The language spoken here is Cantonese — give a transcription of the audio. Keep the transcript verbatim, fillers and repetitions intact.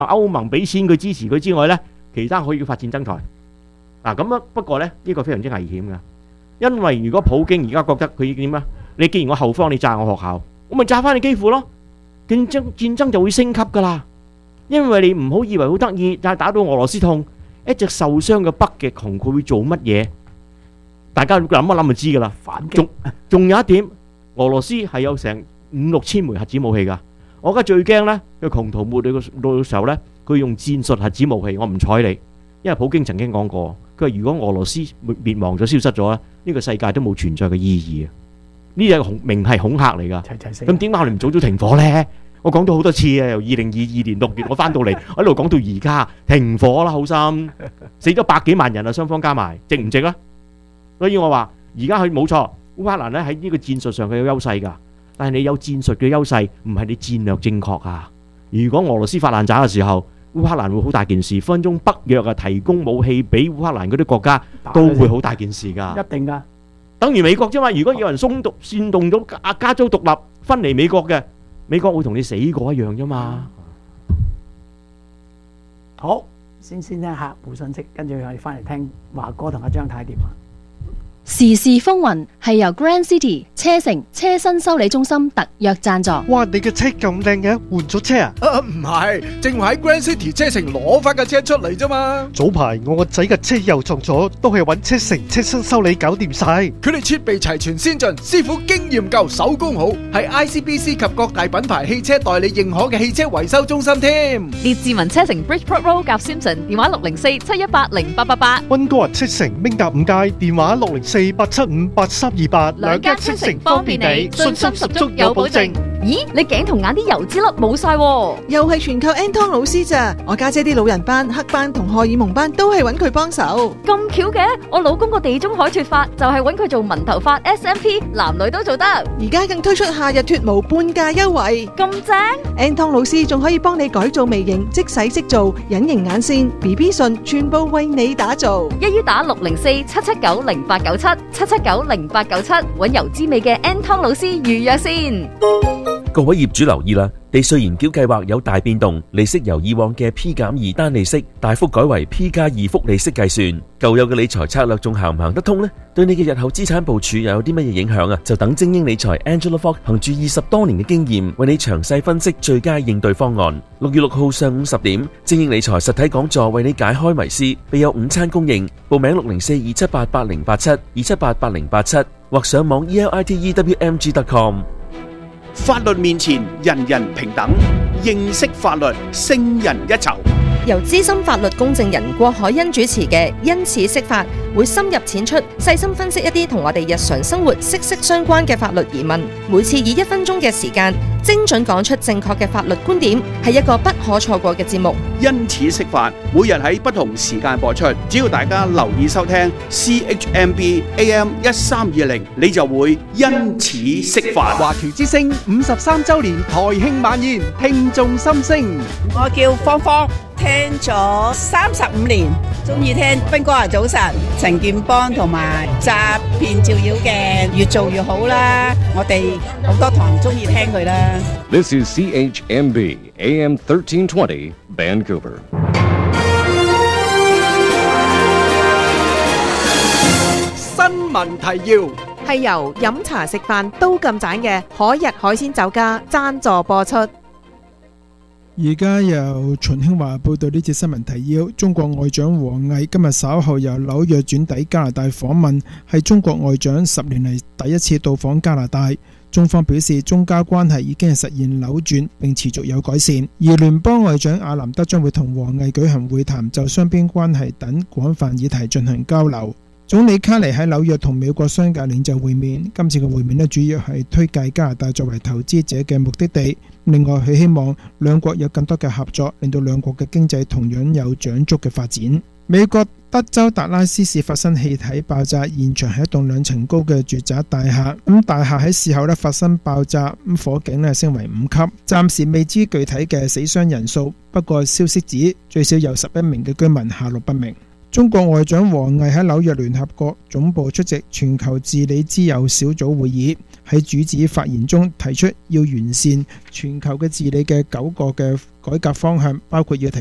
歐盟俾錢佢支持佢之外呢，其他可以發戰爭台。嗱咁啊，不過呢，呢個非常之危險㗎，因為如果普京而家覺得佢點啊？你既然我後方你炸我學校，我咪炸翻你基輔咯，競爭戰爭就會升級㗎啦。因為你唔好以為好得意，但係打到俄羅斯痛，一隻受傷嘅北極熊佢會做乜嘢？大家諗一諗就知㗎啦。 反擊。 仲仲有一點，俄羅斯係有成五六千枚核子武器㗎。我而家最驚呢，佢窮途末路嘅時候呢，佢用戰術核子武器，我唔睬你。因為普京曾經講過，佢話如果俄羅斯滅亡咗、消失咗咧，呢個世界都冇存在嘅意義啊！呢隻恐明係恐嚇嚟㗎。咁點解我哋唔早早停火呢？我講咗好多次啊，由二零二二年六月我翻到嚟，我一路講到而家，停火啦，好心死咗百幾萬人啊，雙方加埋值唔值啊？所以我話而家佢冇錯，烏克蘭咧喺呢個戰術上佢有優勢㗎，但係你有戰術嘅優勢，唔係你戰略正確啊！如果俄羅斯發爛渣嘅時候，烏克蘭會好大件事，分鐘北約啊提供武器俾烏克蘭嗰啲國家都會好大件事㗎。 一定㗎， 等於美國啫嘛。如果有人鬆動煽動到加加州獨立分離美國嘅，美國會同你死過一樣啫嘛。 好，先先聽客戶信息，跟住我哋翻嚟聽華哥同阿張太點啊。 時事風雲係由 Grand City 車城車身修理中心特約贊助。 哇！你嘅車咁靚嘅，換咗車啊？ 啊，唔係，正話喺 Grand City 車城攞翻架車出嚟啫嘛。 早排我個仔嘅車又撞咗，都係揾車城車身修理搞掂晒。 佢哋設備齊全先進，師傅經驗夠，手工好，係 I C B C 及各大品牌汽車代理認可嘅汽車維修中心添。 列治文車城 Bridgeport Road 夾 Simpson， 電話六零四七一八零八八八。 溫哥華車城明達五街，電話六零四八七五八三二八。 兩家車城方便你，信心十足有保證。咦，你頸同眼啲油脂粒冇晒喎， 又係全靠 Anton 老師咋？我家姐啲老人斑、黑斑同荷爾蒙斑都係揾佢幫手。 咁巧嘅，我老公個地中海脫髮就係揾佢做紋頭髮 S M P， 男女都做得。 而家更推出夏日脫毛半價優惠， 咁正 ！Anton 老師仲可以幫你改造眉形，即洗即做，隱形眼線、B B 唇，全部為你打造。 一於打六零四七七九零八九七七七九零八九七，揾油脂味嘅 Anton 老師預約先。 各位業主留意啦，地稅延繳計劃有大變動，利息由以往嘅 P 減二單利息大幅改為 P 加二複利息計算。舊有嘅理財策略仲行唔行得通呢？對你嘅日後資產部署又有啲乜嘢影響啊？就等精英理財 Angela Fox 憑住二十多年嘅經驗，為你詳細分析最佳應對方案。六月六號上午十點，精英理財實體講座為你解開迷思，備有午餐供應。報名六零四二七八八零八七二七八八零八七，或上網 e l i t e w m g dot com。 法律面前人人平等，認識法律勝人一籌。 由資深法律公證人郭海欣主持嘅因此釋法，會深入淺出，細心分析一啲同我哋日常生活息息相關嘅法律疑問。每次以一分鐘嘅時間，精準講出正確嘅法律觀點，係一個不可錯過嘅節目。 因此釋法，每日喺不同時間播出，只要大家留意收聽 C H M B A M 一三二零，你就會因此釋法。 華僑之聲五十三週年台慶晚宴，聽眾心聲。 我叫芳芳。聽咗三十五年，中意聽斌哥啊早晨，陳健邦同埋詐騙照妖嘅越做越好啦，我哋好多堂中意聽佢啦。 This is C H M B A M thirteen twenty Vancouver。 新聞提要係由飲茶食飯都咁盞嘅海逸海鮮酒家贊助播出。 而家由秦興華報道呢節新聞提要。中國外長王毅今日稍後由紐約轉抵加拿大訪問，係中國外長十年嚟第一次到訪加拿大。中方表示，中加關係已經係實現扭轉並持續有改善。而聯邦外長阿南德將會同王毅舉行會談，就雙邊關係等廣泛議題進行交流。總理卡尼喺紐約同美國商界領袖會面，今次嘅會面呢，主要係推介加拿大作為投資者嘅目的地。另外，佢希望兩國有更多嘅合作，令到兩國嘅經濟同樣有長足嘅發展。美國德州達拉斯市發生氣體爆炸，現場係一棟兩層高嘅住宅大廈。咁大廈喺事後呢發生爆炸，咁火警呢升為五級，暫時未知具體嘅死傷人數。不過消息指最少有十一名嘅居民下落不明。中國外長王毅喺紐約聯合國總部出席全球治理之友小組會議， 喺主旨發言中提出要完善全球嘅治理嘅九個嘅改革方向，包括要提